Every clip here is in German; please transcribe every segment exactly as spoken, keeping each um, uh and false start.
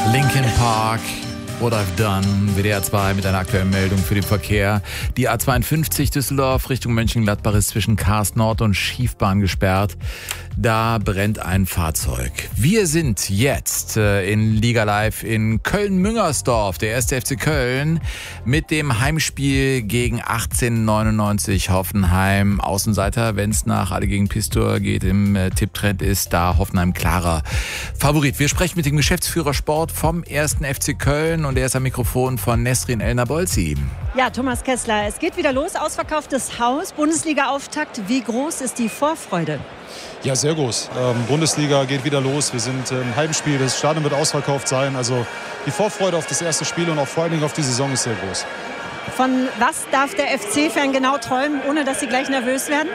Linkin Park, What I've Done, W D R zwei mit einer aktuellen Meldung für den Verkehr. Die A zweiundfünfzig Düsseldorf Richtung Mönchengladbach ist zwischen Karst Nord und Schiefbahn gesperrt. Da brennt ein Fahrzeug. Wir sind jetzt äh, in Liga Live in Köln-Müngersdorf, der erste F C Köln, mit dem Heimspiel gegen achtzehnhundertneunundneunzig Hoffenheim. Außenseiter, wenn es nach Alle gegen Pistor geht, im äh, Tipptrend ist da Hoffenheim klarer Favorit. Wir sprechen mit dem Geschäftsführer Sport vom ersten F C Köln und er ist am Mikrofon von Nesrin El-Nabolzi. Ja, Thomas Kessler, es geht wieder los, ausverkauftes Haus, Bundesliga-Auftakt. Wie groß ist die Vorfreude? Ja, sehr groß. Ähm, Bundesliga geht wieder los. Wir sind im ähm, Heimspiel. Das Stadion wird ausverkauft sein. Also die Vorfreude auf das erste Spiel und auch vor allen Dingen auf die Saison ist sehr groß. Von was darf der F C-Fan genau träumen, ohne dass sie gleich nervös werden?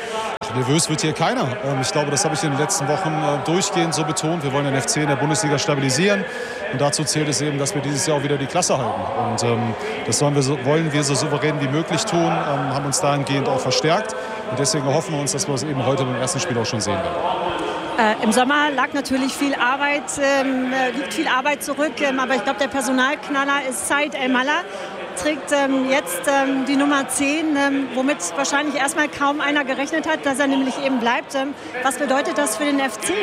Nervös wird hier keiner. Ähm, ich glaube, das habe ich in den letzten Wochen äh, durchgehend so betont. Wir wollen den F C in der Bundesliga stabilisieren. Und dazu zählt es eben, dass wir dieses Jahr auch wieder die Klasse halten. Und ähm, das sollen wir so, wollen wir so souverän wie möglich tun, ähm, haben uns dahingehend auch verstärkt. Und deswegen hoffen wir uns, dass wir es eben heute beim ersten Spiel auch schon sehen werden. Äh, Im Sommer lag natürlich viel Arbeit, ähm, liegt viel Arbeit zurück. Ähm, aber ich glaube, der Personalknaller ist Said El-Mallah. Trägt ähm, jetzt ähm, die Nummer zehn, ähm, womit wahrscheinlich erstmal kaum einer gerechnet hat, dass er nämlich eben bleibt. Ähm, was bedeutet das für den F C?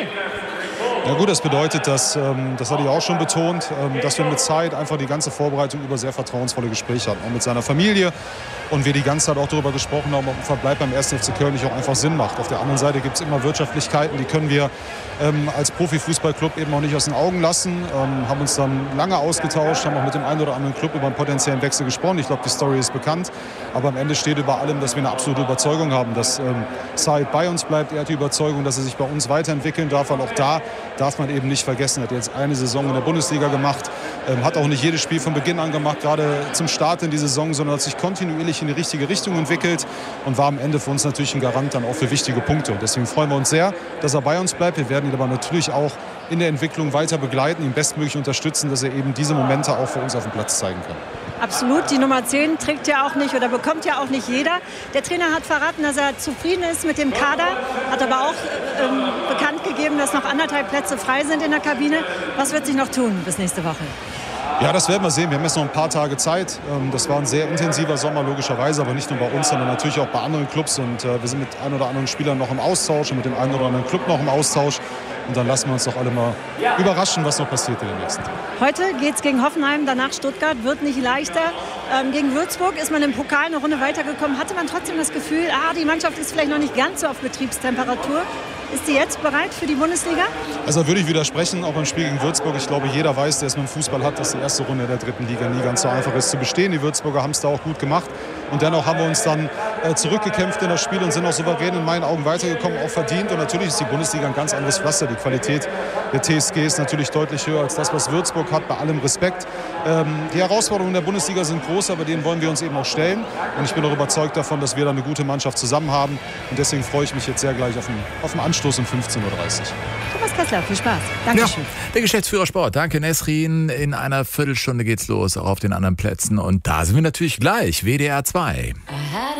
Ja gut, das bedeutet, dass, ähm, das hatte ich auch schon betont, ähm, dass wir mit Zeit einfach die ganze Vorbereitung über sehr vertrauensvolle Gespräche hatten, auch mit seiner Familie. Und wir die ganze Zeit auch darüber gesprochen haben, ob ein Verbleib beim ersten F C Köln nicht auch einfach Sinn macht. Auf der anderen Seite gibt es immer Wirtschaftlichkeiten, die können wir ähm, als Profifußballclub eben auch nicht aus den Augen lassen. Ähm, haben uns dann lange ausgetauscht, haben auch mit dem einen oder anderen Club über einen potenziellen Wechsel gesprochen. Ich glaube, die Story ist bekannt. Aber am Ende steht über allem, dass wir eine absolute Überzeugung haben, dass ähm, Said bei uns bleibt. Er hat die Überzeugung, dass er sich bei uns weiterentwickeln darf. Weil auch da darf man eben nicht vergessen, er hat jetzt eine Saison in der Bundesliga gemacht, ähm, hat auch nicht jedes Spiel von Beginn an gemacht, gerade zum Start in die Saison, sondern hat sich kontinuierlich in die richtige Richtung entwickelt und war am Ende für uns natürlich ein Garant dann auch für wichtige Punkte. Und deswegen freuen wir uns sehr, dass er bei uns bleibt. Wir werden ihn aber natürlich auch in der Entwicklung weiter begleiten, ihn bestmöglich unterstützen, dass er eben diese Momente auch für uns auf dem Platz zeigen kann. Absolut, die Nummer zehn trägt ja auch nicht oder bekommt ja auch nicht jeder. Der Trainer hat verraten, dass er zufrieden ist mit dem Kader, hat aber auch ähm, bekannt gegeben, dass noch anderthalb Plätze frei sind in der Kabine. Was wird sich noch tun bis nächste Woche? Ja, das werden wir sehen. Wir haben jetzt noch ein paar Tage Zeit. Das war ein sehr intensiver Sommer, logischerweise, aber nicht nur bei uns, sondern natürlich auch bei anderen Clubs. Und wir sind mit ein oder anderen Spielern noch im Austausch und mit dem einen oder anderen Club noch im Austausch. Und dann lassen wir uns doch alle mal überraschen, was noch passiert in den nächsten Tagen. Heute geht es gegen Hoffenheim, danach Stuttgart, wird nicht leichter. Ähm, gegen Würzburg ist man im Pokal eine Runde weitergekommen. Hatte man trotzdem das Gefühl, ah, die Mannschaft ist vielleicht noch nicht ganz so auf Betriebstemperatur. Ist sie jetzt bereit für die Bundesliga? Also da würde ich widersprechen, auch beim Spiel gegen Würzburg. Ich glaube, jeder weiß, der es mit dem Fußball hat, dass die erste Runde der dritten Liga nie ganz so einfach ist zu bestehen. Die Würzburger haben es da auch gut gemacht. Und dennoch haben wir uns dann äh, zurückgekämpft in das Spiel und sind auch souverän in meinen Augen weitergekommen, auch verdient. Und natürlich ist die Bundesliga ein ganz anderes Pflaster. Die Qualität der T S G ist natürlich deutlich höher als das, was Würzburg hat, bei allem Respekt. Ähm, die Herausforderungen der Bundesliga sind groß, aber denen wollen wir uns eben auch stellen. Und ich bin auch überzeugt davon, dass wir da eine gute Mannschaft zusammen haben. Und deswegen freue ich mich jetzt sehr gleich auf den, auf den Anstoß um fünfzehn Uhr dreißig. Thomas Kessler, viel Spaß. Dankeschön. Ja, der Geschäftsführer Sport. Danke, Nesrin. In einer Viertelstunde geht's los, auch auf den anderen Plätzen. Und da sind wir natürlich gleich. W D R zwei.